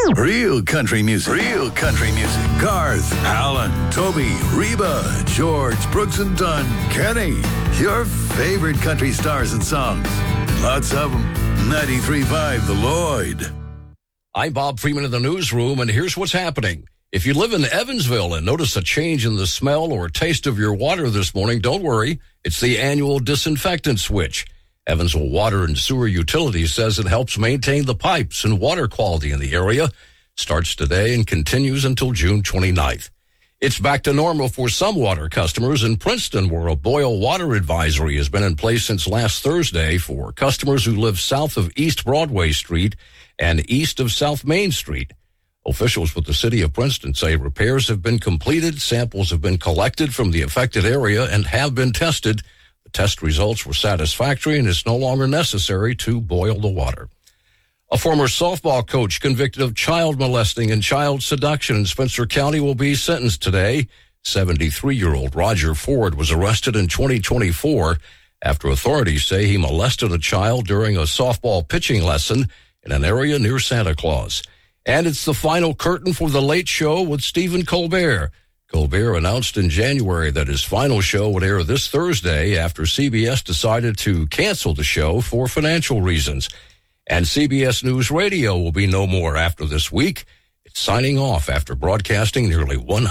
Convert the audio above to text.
Real country music. Real country music. Garth, Alan, Toby, Reba, George, Brooks and Dunn, Kenny. Your favorite country stars and songs. Lots of them. 93.5 The Lloyd. I'm Bob Freeman in the newsroom, and here's what's happening. If you live in Evansville and notice a change in the smell or taste of your water this morning, don't worry. It's the annual disinfectant switch. Evansville Water and Sewer Utilities says it helps maintain the pipes and water quality in the area. Starts today and continues until June 29th. It's back to normal for some water customers in Princeton, where a boil water advisory has been in place since last Thursday for customers who live south of East Broadway Street and east of South Main Street. Officials with the city of Princeton say repairs have been completed, samples have been collected from the affected area and have been tested. The test results were satisfactory, and it's no longer necessary to boil the water. A former softball coach convicted of child molesting and child seduction in Spencer County will be sentenced today. 73-year-old Roger Ford was arrested in 2024 after authorities say he molested a child during a softball pitching lesson in an area near Santa Claus. And it's the final curtain for The Late Show with Stephen Colbert. Colbert announced in January that his final show would air this Thursday after CBS decided to cancel the show for financial reasons. And CBS News Radio will be no more after this week. It's signing off after broadcasting nearly 100